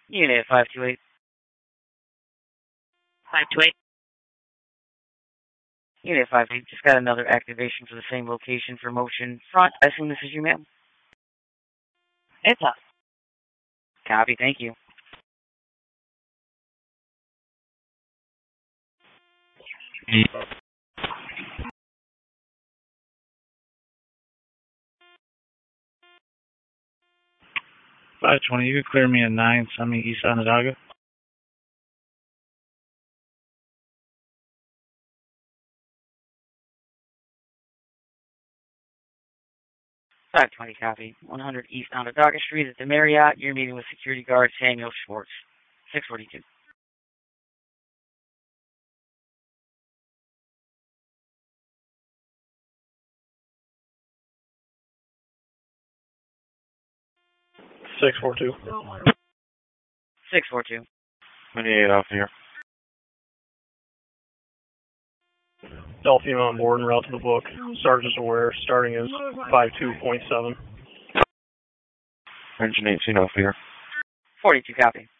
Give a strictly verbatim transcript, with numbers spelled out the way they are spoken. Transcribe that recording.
Unit five two eight. five two eight. Unit five eight, just got another activation for the same location for motion front. I assume this is you, ma'am? It's us. Copy, thank you. five twenty, you can clear me at nine, send me East Onondaga. five twenty, copy. one hundred East Onondaga Street at the Marriott. You're meeting with security guard Samuel Schwartz. six forty-two. six four two. six four two. twenty-eight off here. All female on board and route to the book. Sergeant's aware. Starting is five two point seven. Engine eighteen off here. forty-two, copy.